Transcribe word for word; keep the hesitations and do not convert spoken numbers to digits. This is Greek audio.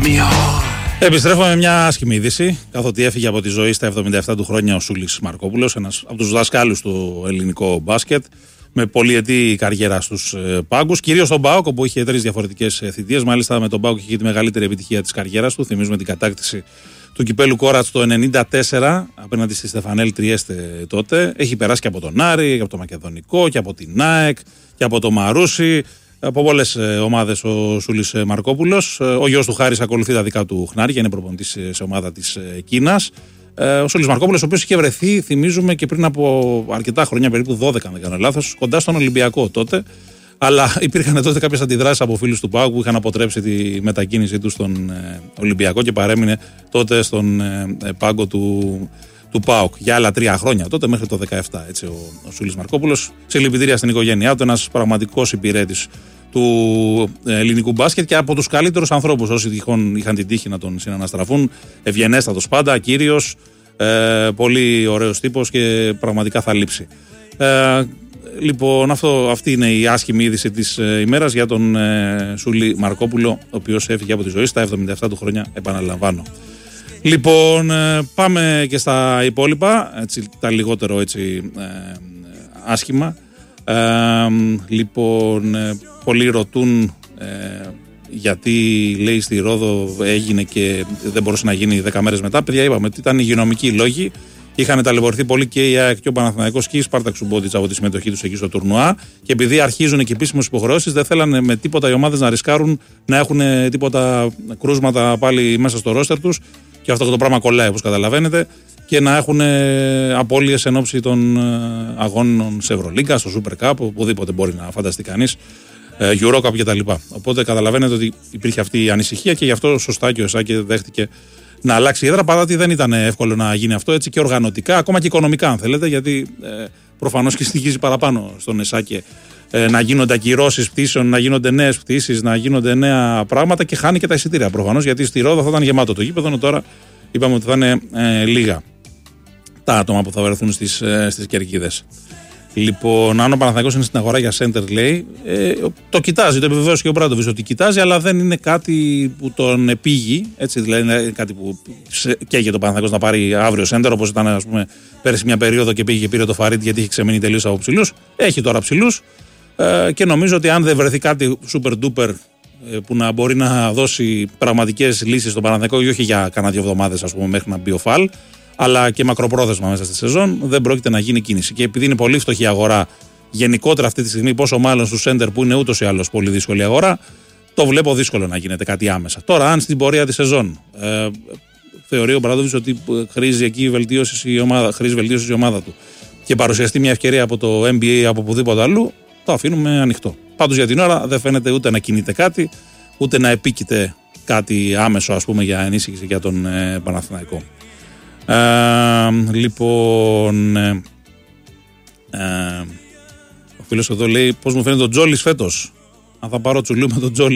Επιστρέφουμε με μια άσχημη είδηση. Καθότι έφυγε από τη ζωή στα εβδομήντα επτά του χρόνια ο Σούλης Μαρκόπουλος, ένας από τους δασκάλους του ελληνικού μπάσκετ, με πολυετή καριέρα στους πάγκους. Κυρίως στον ΠΑΟΚ, όπου είχε τρεις διαφορετικές θητείες. Μάλιστα με τον ΠΑΟΚ είχε τη μεγαλύτερη επιτυχία της καριέρας του. Θυμίζουμε την κατάκτηση του κυπέλου Κόρατς το ενενήντα τέσσερα απέναντι στη Στεφανέλ Τριέστε τότε. Έχει περάσει και από τον Άρη, και από το Μακεδονικό, και από την ΑΕΚ, και από το Μαρούσι. Από πολλές ομάδες ο Σούλης Μαρκόπουλος. Ο γιος του Χάρης ακολουθεί τα δικά του χνάρια, είναι προπονητής σε ομάδα της Κίνας. Ο Σούλης Μαρκόπουλος, ο οποίος είχε βρεθεί, θυμίζουμε, και πριν από αρκετά χρόνια, περίπου δώδεκα, αν δεν κάνω λάθος, κοντά στον Ολυμπιακό τότε. Αλλά υπήρχαν τότε κάποιες αντιδράσεις από φίλους του ΠΑΟΚ που είχαν αποτρέψει τη μετακίνησή του στον Ολυμπιακό και παρέμεινε τότε στον πάγκο του. του ΠΑΟΚ για άλλα τρία χρόνια τότε μέχρι το δεκαεπτά. Έτσι, ο, ο Σούλης Μαρκόπουλος. Συλληπιτήρια στην οικογένειά του, ένας πραγματικός υπηρέτης του ελληνικού μπάσκετ και από τους καλύτερους ανθρώπους. Όσοι τυχόν είχαν την τύχη να τον συναναστραφούν, ευγενέστατος πάντα, κύριος, ε, πολύ ωραίος τύπος και πραγματικά θα λείψει. Ε, λοιπόν, αυτό, αυτή είναι η άσχημη είδηση της ε, ημέρας για τον ε, Σούλη Μαρκόπουλο, ο οποίος έφυγε από τη ζωή στα εβδομήντα επτά του χρόνια, επαναλαμβάνω. Λοιπόν, πάμε και στα υπόλοιπα, έτσι, τα λιγότερο έτσι, ε, άσχημα. Ε, λοιπόν, πολλοί ρωτούν ε, γιατί, λέει, στη Ρόδο έγινε και δεν μπορούσε να γίνει δέκα μέρες μετά. Παιδιά, είπαμε ότι ήταν υγειονομικοί λόγοι. Είχαν ταλαιπωρηθεί πολύ και η ΑΕΚ και ο Παναθηναϊκός και η Σπάρτακ Σουμπότιτς από τη συμμετοχή τους εκεί στο τουρνουά. Και επειδή αρχίζουν και επίσημες υποχρεώσεις, δεν θέλανε με τίποτα οι ομάδες να ρισκάρουν να έχουν τίποτα κρούσματα πάλι μέσα στο ρόστερ τους. Και αυτό το πράγμα κολλάει, όπως καταλαβαίνετε, και να έχουν απώλειες εν ώψη των αγώνων σε Ευρωλίγκα, στο Super Cup, οπουδήποτε μπορεί να φανταστεί κανείς, Eurocup κτλ. Οπότε καταλαβαίνετε ότι υπήρχε αυτή η ανησυχία και γι' αυτό σωστά και ο ΕΣΑΚΕ δέχτηκε να αλλάξει η έδρα, παρά ότι δεν ήταν εύκολο να γίνει αυτό έτσι και οργανωτικά, ακόμα και οικονομικά, αν θέλετε, γιατί ε, προφανώς και στοιχίζει παραπάνω στον ΕΣΑΚΕ ε, να γίνονται ακυρώσεις πτήσεων, να γίνονται νέες πτήσεις, να γίνονται νέα πράγματα και χάνει και τα εισιτήρια προφανώς, γιατί στη Ρόδο θα ήταν γεμάτο το γήπεδο, ενώ τώρα είπαμε ότι θα είναι ε, λίγα τα άτομα που θα βρεθούν στις, ε, στις κερκίδες. Λοιπόν, αν ο Παναθηναϊκός είναι στην αγορά για center, λέει, ε, το κοιτάζει, το επιβεβαίωσε και ο Μπράντοβιτς ότι κοιτάζει, αλλά δεν είναι κάτι που τον επήγει. Έτσι, δηλαδή, είναι κάτι που καίγεται ο Παναθηναϊκός να πάρει αύριο center, όπως ήταν, ας πούμε, πέρυσι μια περίοδο και πήγε και πήρε το Φαρίτ γιατί είχε ξεμείνει τελείως από ψηλούς. Έχει τώρα ψηλούς ε, και νομίζω ότι αν δεν βρεθεί κάτι super duper ε, που να μπορεί να δώσει πραγματικές λύσεις στον Παναθηναϊκό, όχι για κανένα δύο εβδομάδες, ας πούμε, μέχρι να μπει ο Φαλ, αλλά και μακροπρόθεσμα μέσα στη σεζόν, δεν πρόκειται να γίνει κίνηση. Και επειδή είναι πολύ φτωχή αγορά γενικότερα αυτή τη στιγμή, πόσο μάλλον στου σέντερ που είναι ούτως ή άλλως πολύ δύσκολη αγορά, το βλέπω δύσκολο να γίνεται κάτι άμεσα. Τώρα, αν στην πορεία τη σεζόν ε, θεωρεί ο Μπράντοβιτς ότι χρήζει εκεί βελτίωση η ομάδα, χρήζει βελτίωση η ομάδα του και παρουσιαστεί μια ευκαιρία από το N B A από οπουδήποτε αλλού, το αφήνουμε ανοιχτό. Πάντως για την ώρα δεν φαίνεται ούτε να κινείται κάτι, ούτε να επίκειται κάτι άμεσο, ας πούμε, για ενίσχυση για τον ε, Παναθηναϊκό. Ε, λοιπόν, ε, ε, ο φίλος εδώ λέει πώς μου φαίνεται ο Τζόλις φέτος. Αν θα πάρω τσουλού με τον Τζόλι